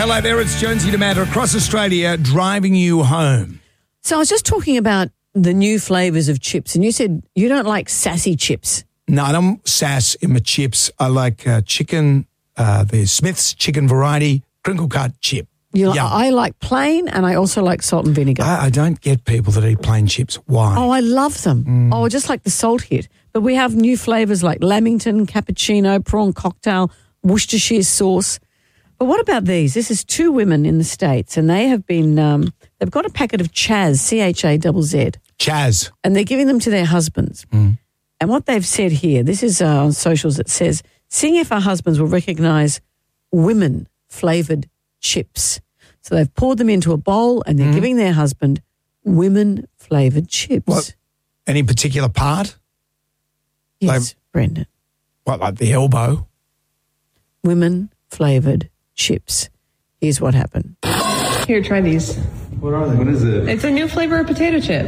Hello there, it's Jonesy D'Amanda across Australia driving you home. So I was just talking about the new flavours of chips, and you said you don't like sassy chips. No, I don't sass in my chips. I like chicken, the Smith's chicken variety, crinkle cut chip. I like plain, and I also like salt and vinegar. I don't get people that eat plain chips. Why? Oh, I love them. Oh, just like the salt hit. But we have new flavours like lamington, cappuccino, prawn cocktail, Worcestershire sauce. But what about these? This is two women in the States, and they have been, they've got a packet of Chaz, C-H-A-Z-Z. Chaz. And they're giving them to their husbands. And what they've said here, this is on socials, it says, seeing if our husbands will recognise women-flavoured chips. So they've poured them into a bowl and they're giving their husband women-flavoured chips. What? Any particular part? Yes, Brendan. What, like the elbow? Women-flavoured chips. Here's what happened. Here, try these. What are they? What is it? It's a new flavor of potato chip.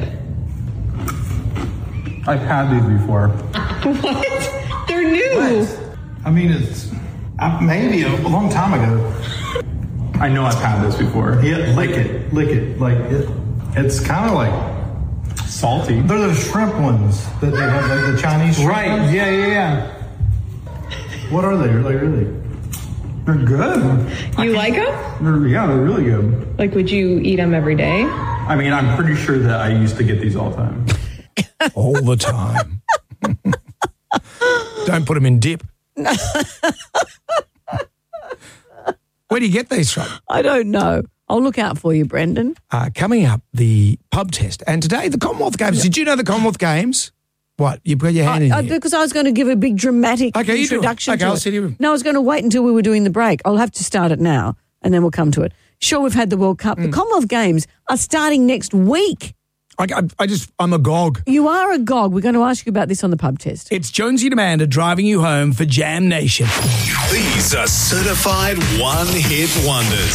I've had these before. What? They're new. What? I mean, it's maybe a long time ago. I know I've had this before. Yeah, lick it. Like it's kind of like salty. They're those shrimp ones that they have, like the Chinese shrimp Right? ones. Yeah. What are they? Like really? They're good. You like them? They're really good. Like, would you eat them every day? I mean, I'm pretty sure that I used to get these all the time. All the time. Don't put them in dip. Where do you get these from? I don't know. I'll look out for you, Brendan. Coming up, the pub test. And today, the Commonwealth Games. Did you know the Commonwealth Games? What? You've got your hand in here. Because I was going to give a big dramatic introduction Okay, to I'll it. sit here. No, I was going to wait until we were doing the break. I'll have to start it now, and then we'll come to it. Sure, we've had the World Cup. The Commonwealth Games are starting next week. I'm agog. You are agog. We're going to ask you about this on the pub test. It's Jonesy D'Amanda driving you home for Jam Nation. These are certified one-hit wonders.